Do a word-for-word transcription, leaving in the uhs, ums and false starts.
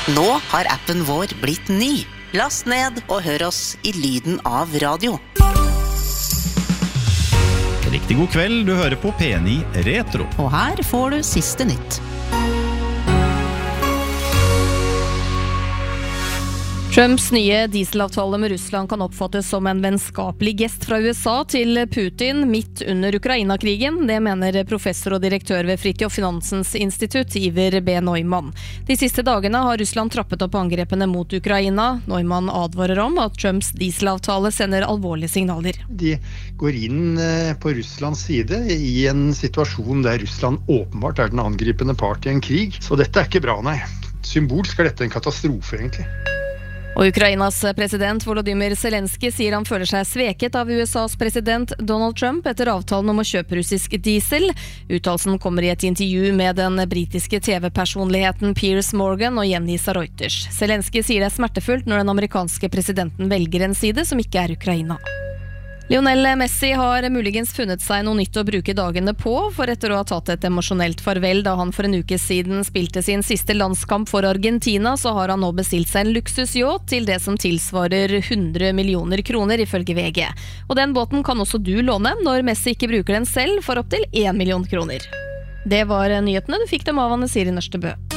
Nå har appen vår blitt ny. Last ned og hør oss i lyden av radio. Riktig god kveld, du hører på P ni Retro. Og her får du siste nytt. Trumps nye dieselavtale med Russland kan oppfattes som en vennskapelig gest fra U S A til Putin midt under Ukraina-krigen. Det mener professor og direktør ved Fridtjof Finansens institutt, Iver B. Neumann. De siste dagene har Russland trappet opp angrepene mot Ukraina. Neumann advarer om at Trumps dieselavtale sender alvorlige signaler. De går inn på Russlands side i en situasjon der Russland åpenbart er den angripende part i en krig. Så dette er ikke bra, nei. Symbolsk er dette en katastrofe, egentlig. Og Ukrainas president Volodymyr Zelensky sier han føler seg sveket av U S A's president Donald Trump etter avtalen om å kjøpe russisk diesel. Uttalelsen kommer i et intervju med den britiske T V-personligheten Piers Morgan og gjengis av Reuters. Zelensky sier det er smertefullt når den amerikanske presidenten velger en side som ikke er Ukraina. Lionel Messi har muligens funnet seg noe nytt å bruke dagene på, for etter å ha tatt et emosjonelt farvel da han for en uke siden spilte sin siste landskamp for Argentina, så har han nå bestilt seg en luksusyacht til det som tilsvarer hundre millioner kroner ifølge V G. Og den båten kan også du låne når Messi ikke bruker den selv, for opp til én million kroner. Det var nyhetene, du fikk dem av Anne Siri Nørstebø.